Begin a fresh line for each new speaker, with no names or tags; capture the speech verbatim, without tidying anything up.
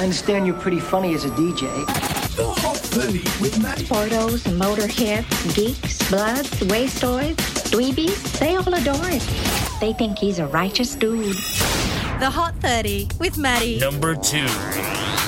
understand you're pretty funny as a D J.
The Hot thirty with Maddie.
Sportos, motorheads, geeks, bloods, wastoids, dweebies, they all adore it. They think he's a righteous dude.
The Hot thirty with Maddie.
Number two.